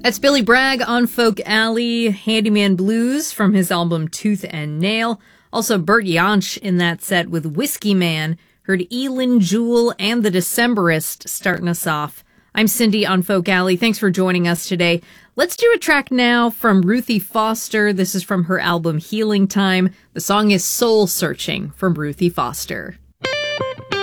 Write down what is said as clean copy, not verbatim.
That's Billy Bragg on Folk Alley, Handyman Blues from his album Tooth and Nail. Also Bert Jansch in that set with Whiskey Man. Heard Elin Jewel and The Decemberist starting us off. I'm Cindy on Folk Alley. Thanks for joining us today. Let's do a track now from Ruthie Foster. This is from her album Healing Time. The song is Soul Searching from Ruthie Foster.